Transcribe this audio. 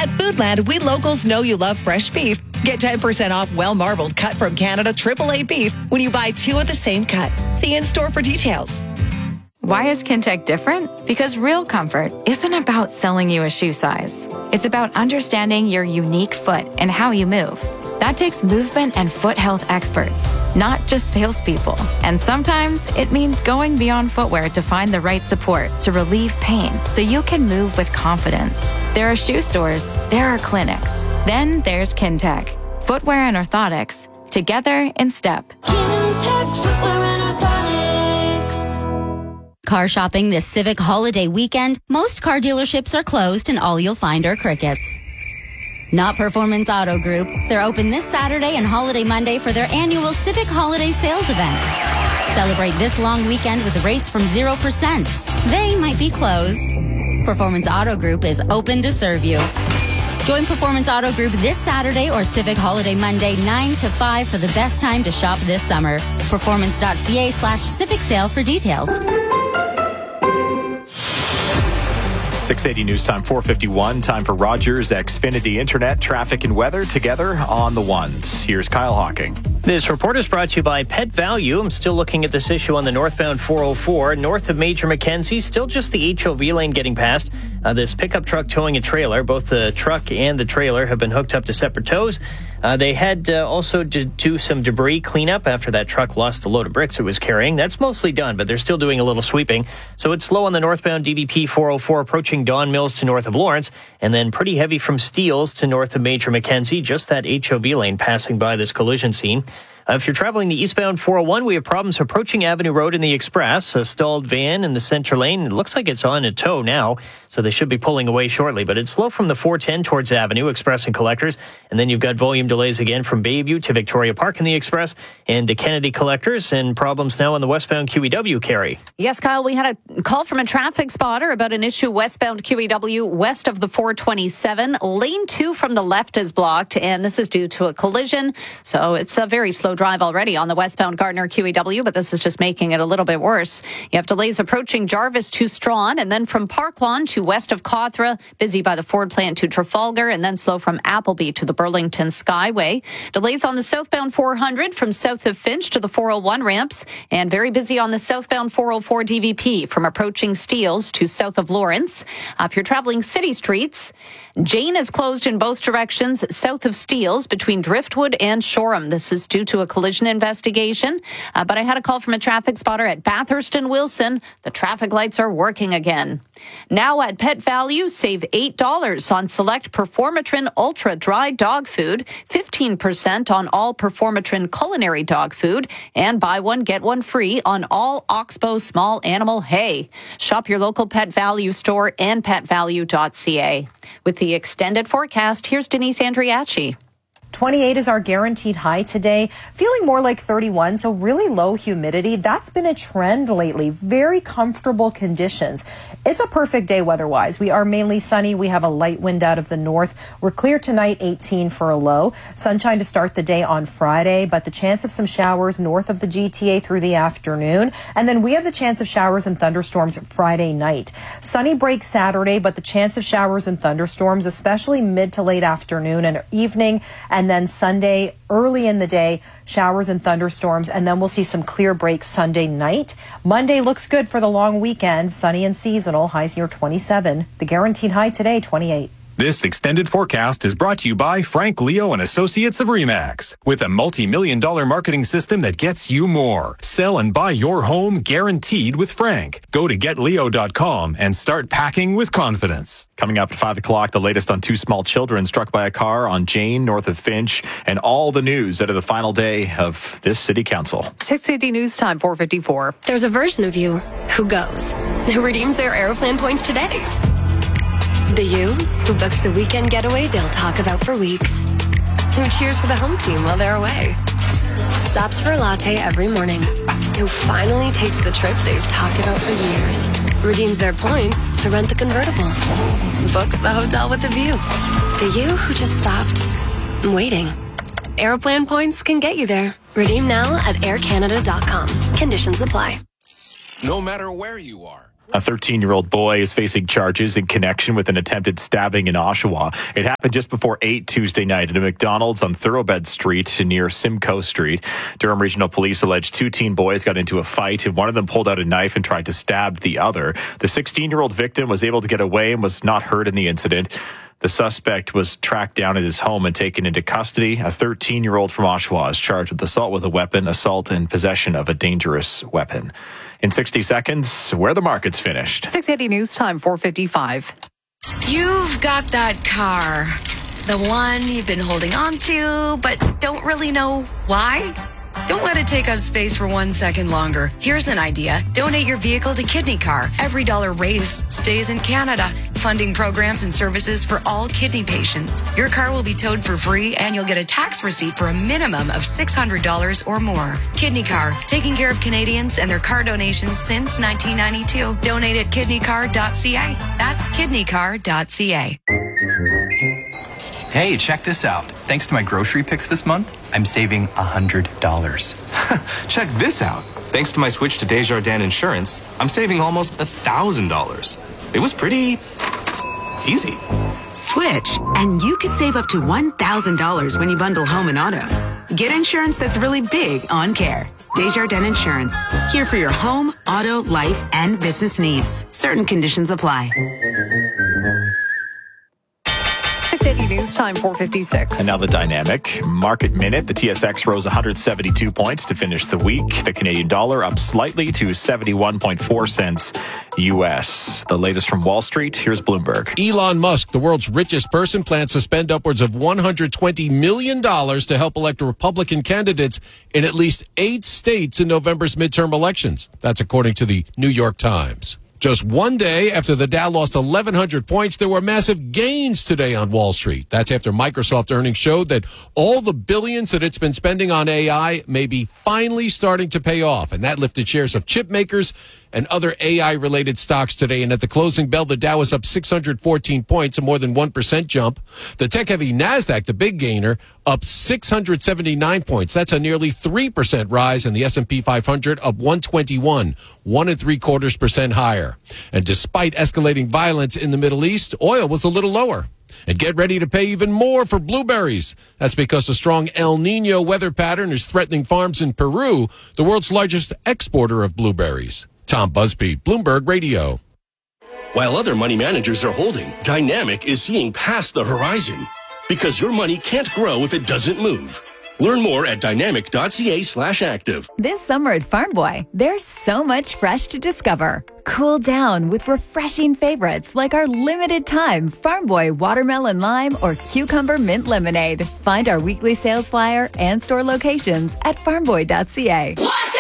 At Foodland, we locals know you love fresh beef. Get 10% off well-marbled cut from Canada AAA beef when you buy 2 of the same cut. See in-store for details. Why is Kintec different? Because real comfort isn't about selling you a shoe size. It's about understanding your unique foot and how you move. That takes movement and foot health experts, not just salespeople. And sometimes it means going beyond footwear to find the right support to relieve pain so you can move with confidence. There are shoe stores, there are clinics. Then there's Kintec. Footwear and orthotics, together in step. Kintec Footwear and Orthotics. Car shopping this Civic holiday weekend, most car dealerships are closed and all you'll find are crickets. Not Performance Auto Group. They're open this Saturday and Holiday Monday for their annual Civic Holiday Sales event. Celebrate this long weekend with rates from 0%. They might be closed. Performance Auto Group is open to serve you. Join Performance Auto Group this Saturday or Civic Holiday Monday 9 to 5 for the best time to shop this summer. Performance.ca/Civic Sale for details. 680 News Time, 4:51. Time for Rogers Xfinity Internet, traffic and weather together on the ones. Here's Kyle Hawking. This report is brought to you by Pet Value. I'm still looking at this issue on the northbound 404. North of Major Mackenzie, still just the HOV lane getting past. This pickup truck towing a trailer. Both the truck and the trailer have been hooked up to separate tows. They had also to do some debris cleanup after that truck lost the load of bricks it was carrying. That's mostly done, but they're still doing a little sweeping. So it's slow on the northbound DVP 404 approaching Don Mills to north of Lawrence, and then pretty heavy from Steeles to north of Major Mackenzie, just that HOV lane passing by this collision scene. If you're traveling the eastbound 401, we have problems approaching Avenue Road in the Express. A stalled van in the center lane. It looks like it's on a tow now, so they should be pulling away shortly. But it's slow from the 410 towards Avenue, Express and Collectors. And then you've got volume delays again from Bayview to Victoria Park in the Express and to Kennedy Collectors, and problems now on the westbound QEW, Carrie. Yes, Kyle, we had a call from a traffic spotter about an issue westbound QEW west of the 427. Lane 2 from the left is blocked, and this is due to a collision. So it's a very slow drive already on the westbound Gardner QEW, but this is just making it a little bit worse. You have delays approaching Jarvis to Strawn, and then from Park Lawn to west of Cawthra, busy by the Ford plant to Trafalgar, and then slow from Appleby to the Burlington Skyway. Delays on the southbound 400 from south of Finch to the 401 ramps, and very busy on the southbound 404 DVP from approaching Steeles to south of Lawrence. If you're traveling city streets, Jane is closed in both directions south of Steeles between Driftwood and Shoreham. This is due to a collision investigation. But I had a call from a traffic spotter at Bathurst and Wilson. The traffic lights are working again. Now at Pet Value, save $8 on select Performatrin Ultra dry dog food, 15% on all Performatrin culinary dog food, and buy one, get one free on all Oxbow small animal hay. Shop your local Pet Value store and petvalue.ca. With the extended forecast, here's Denise Andriachi. 28 is our guaranteed high today, feeling more like 31, so really low humidity. That's been a trend lately. Very comfortable conditions. It's a perfect day weather-wise. We are mainly sunny. We have a light wind out of the north. We're clear tonight, 18 for a low. Sunshine to start the day on Friday, but the chance of some showers north of the GTA through the afternoon. And then we have the chance of showers and thunderstorms Friday night. Sunny break Saturday, but the chance of showers and thunderstorms, especially mid to late afternoon and evening. And then Sunday, early in the day, showers and thunderstorms, and then we'll see some clear breaks Sunday night. Monday looks good for the long weekend, sunny and seasonal, highs near 27. The guaranteed high today, 28. This extended forecast is brought to you by Frank Leo and Associates of RE/MAX. With a multi-million-dollar marketing system that gets you more. Sell and buy your home guaranteed with Frank. Go to getleo.com and start packing with confidence. Coming up at 5 o'clock, the latest on 2 small children struck by a car on Jane, north of Finch, and all the news out of the final day of this city council. 680 News Time, 4:54. There's a version of you who goes, who redeems their Aeroplan points today. The you who books the weekend getaway they'll talk about for weeks. Who cheers for the home team while they're away. Stops for a latte every morning. Who finally takes the trip they've talked about for years. Redeems their points to rent the convertible. Books the hotel with a view. The you who just stopped waiting. Aeroplan points can get you there. Redeem now at aircanada.com. Conditions apply. No matter where you are, A 13-year-old boy is facing charges in connection with an attempted stabbing in Oshawa. It happened just before 8 Tuesday night at a McDonald's on Thoroughbed Street near Simcoe Street. Durham Regional Police alleged 2 teen boys got into a fight, and one of them pulled out a knife and tried to stab the other. The 16-year-old victim was able to get away and was not hurt in the incident. The suspect was tracked down at his home and taken into custody. A 13-year-old from Oshawa is charged with assault with a weapon, assault, and possession of a dangerous weapon. In 60 seconds, where the market's finished. 680 News Time, 4:55. You've got that car. The one you've been holding on to, but don't really know why? Don't let it take up space for 1 second longer. Here's an idea. Donate your vehicle to Kidney Car. Every dollar raised stays in Canada, funding programs and services for all kidney patients. Your car will be towed for free, and you'll get a tax receipt for a minimum of $600 or more. Kidney Car, taking care of Canadians and their car donations since 1992. Donate at kidneycar.ca. That's kidneycar.ca. Hey, check this out. Thanks to my grocery picks this month, I'm saving $100. Check this out. Thanks to my switch to Desjardins Insurance, I'm saving almost $1,000. It was pretty easy. Switch, and you could save up to $1,000 when you bundle home and auto. Get insurance that's really big on care. Desjardins Insurance. Here for your home, auto, life, and business needs. Certain conditions apply. 680 News Time, 4:56. And now the dynamic market minute. The TSX rose 172 points to finish the week. The Canadian dollar up slightly to 71.4 cents U.S. The latest from Wall Street. Here's Bloomberg. Elon Musk, the world's richest person, plans to spend upwards of $120 million to help elect Republican candidates in at least 8 states in November's midterm elections. That's according to the New York Times. Just one day after the Dow lost 1,100 points, there were massive gains today on Wall Street. That's after Microsoft earnings showed that all the billions that it's been spending on AI may be finally starting to pay off. And that lifted shares of chip makers and other AI-related stocks today. And at the closing bell, the Dow was up 614 points, a more than 1% jump. The tech-heavy NASDAQ, the big gainer, up 679 points. That's a nearly 3% rise. And the S&P 500 up 121, 1.75% higher. And despite escalating violence in the Middle East, oil was a little lower. And get ready to pay even more for blueberries. That's because a strong El Nino weather pattern is threatening farms in Peru, the world's largest exporter of blueberries. Tom Busby, Bloomberg Radio. While other money managers are holding, Dynamic is seeing past the horizon. Because your money can't grow if it doesn't move. Learn more at dynamic.ca/active. This summer at Farm Boy, there's so much fresh to discover. Cool down with refreshing favorites like our limited time Farm Boy watermelon lime or cucumber mint lemonade. Find our weekly sales flyer and store locations at farmboy.ca.